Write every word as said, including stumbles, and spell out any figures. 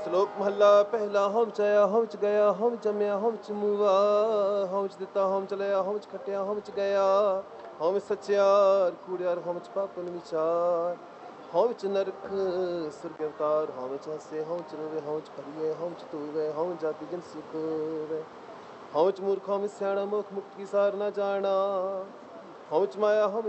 ਸ਼ਲੋਕ ਮਹੱਲਾ ਪਹਿਲਾ। ਹਉ ਚ ਆਇਆ ਹਉ ਚ ਗਿਆ, ਹਉ ਜੰਮਿਆ ਹਉ ਚ ਮੂਆ, ਹਉ ਚ ਦਿੱਤਾ ਹਉ ਚ ਲਿਆ, ਹਉ ਚ ਖਟਿਆ ਹਉ ਚ ਗਿਆ, ਹਉ ਸੱਚਿਆਰ ਕੂੜਿਆਰ, ਹਉ ਚ ਪਾਪਨ ਵਿਚਾਰ, ਹਉ ਚ ਨਰਕ ਸੁਰਗ ਅਵਤਾਰ, ਹਉ ਚ ਹੱਸੇ ਹਉ ਚ ਰੋਵੇ, ਹਉ ਚ ਭਰੀਏ ਹਉ ਚ ਤੂਵੇ, ਹਉ ਜਾਤੀ ਜਿਨਸੀ ਕੋਵੇ, ਹਉ ਚ ਮੂਰਖ ਹਉ ਸਿਆਣਾ, ਮੁਖ ਮੁਕਤ ਕੀ ਸਾਰ ਨਾ ਜਾਣਾ, ਹਉ ਚ ਮਾਇਆ ਹਉ